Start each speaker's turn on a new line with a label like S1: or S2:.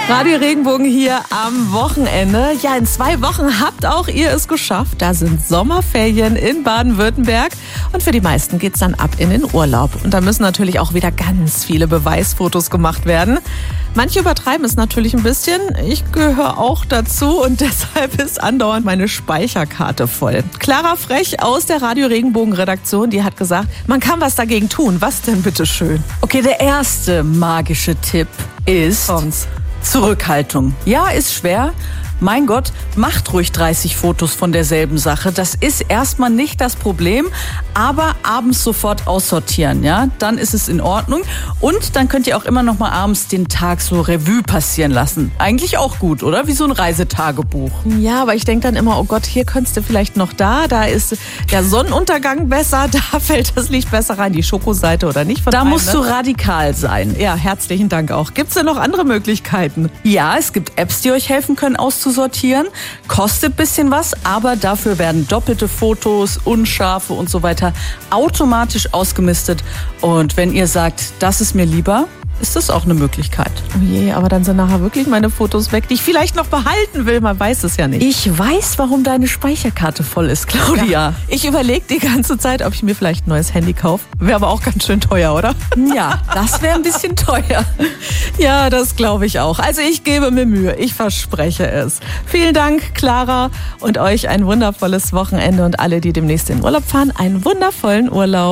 S1: Radio Regenbogen hier am Wochenende. Ja, in 2 Wochen habt auch ihr es geschafft. Da sind Sommerferien in Baden-Württemberg. Und für die meisten geht's dann ab in den Urlaub. Und da müssen natürlich auch wieder ganz viele Beweisfotos gemacht werden. Manche übertreiben es natürlich ein bisschen. Ich gehöre auch dazu und deshalb ist andauernd meine Speicherkarte voll. Clara Frech aus der Radio Regenbogen Redaktion, die hat gesagt, man kann was dagegen tun. Was denn bitte schön?
S2: Okay, der erste magische Tipp ist Zurückhaltung. Ja, ist schwer. Mein Gott, macht ruhig 30 Fotos von derselben Sache. Das ist erstmal nicht das Problem, aber abends sofort aussortieren, ja? Dann ist es in Ordnung. Und dann könnt ihr auch immer noch mal abends den Tag so Revue passieren lassen. Eigentlich auch gut, oder? Wie so ein Reisetagebuch.
S1: Ja, aber ich denke dann immer, oh Gott, hier könntest du vielleicht noch da ist der Sonnenuntergang besser, da fällt das Licht besser rein, die Schokoseite oder nicht.
S2: Da musst du radikal sein.
S1: Ja, herzlichen Dank auch. Gibt's denn noch andere Möglichkeiten?
S2: Ja, es gibt Apps, die euch helfen können, auszusortieren. Kostet ein bisschen was, aber dafür werden doppelte Fotos, unscharfe und so weiter automatisch ausgemistet. Und wenn ihr sagt, das ist mir lieber, ist das auch eine Möglichkeit.
S1: Oh je, aber dann sind nachher wirklich meine Fotos weg, die ich vielleicht noch behalten will. Man weiß es ja nicht.
S2: Ich weiß, warum deine Speicherkarte voll ist, Claudia.
S1: Ja, ich überlege die ganze Zeit, ob ich mir vielleicht ein neues Handy kaufe. Wäre aber auch ganz schön teuer, oder?
S2: Ja, das wäre ein bisschen teuer.
S1: Ja, das glaube ich auch. Also ich gebe mir Mühe, ich verspreche es. Vielen Dank, Clara, und euch ein wundervolles Wochenende und alle, die demnächst in Urlaub fahren, einen wundervollen Urlaub.